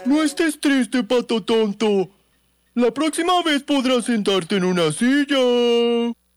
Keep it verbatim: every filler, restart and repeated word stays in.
No estés triste, pato tonto. La próxima vez podrás sentarte en una silla.